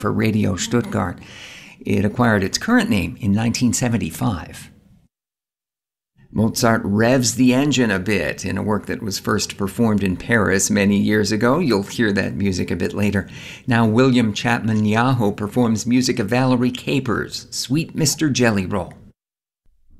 for Radio Stuttgart. It acquired its current name in 1975. Mozart revs the engine a bit in a work that was first performed in Paris many years ago. You'll hear that music a bit later. Now William Chapman Yaho performs music of Valerie Capers' Sweet Mr. Jelly Roll.